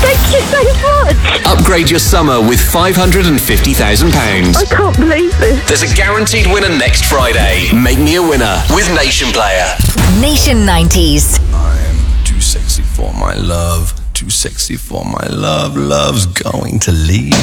Thank you so much. Upgrade your summer with £550,000. I can't believe this. There's a guaranteed winner next Friday. Make me a winner with Nation Player. Nation 90s. I'm too sexy for my love. Too sexy for my love. Love's going to leave.